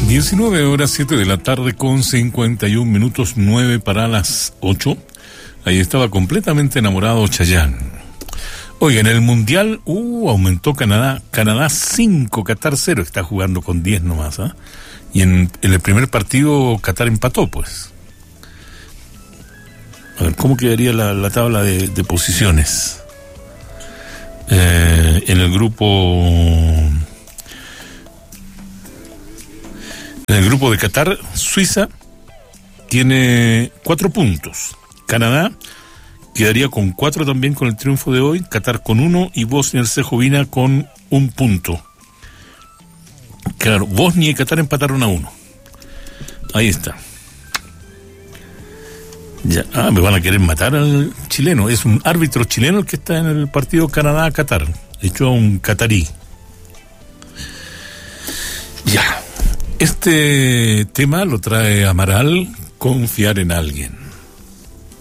19 horas 7 de la tarde con 51 minutos, 9 para las 8. Ahí estaba completamente enamorado Chayanne. Oiga, en el Mundial, aumentó Canadá. Canadá 5, Qatar 0. Está jugando con 10 nomás, ¿ah? Y en el primer partido Qatar empató, pues. A ver, ¿cómo quedaría la tabla de posiciones? En el grupo de Qatar, Suiza tiene 4 puntos. Canadá quedaría con 4 también con el triunfo de hoy. Qatar con 1 y Bosnia y Herzegovina con 1 punto. Claro, Bosnia y Qatar empataron a 1. Ahí está. Ya, me van a querer matar al chileno. Es un árbitro chileno el que está en el partido Canadá-Qatar. Hecho a un catarí. Ya. Este tema lo trae Amaral, confiar en alguien.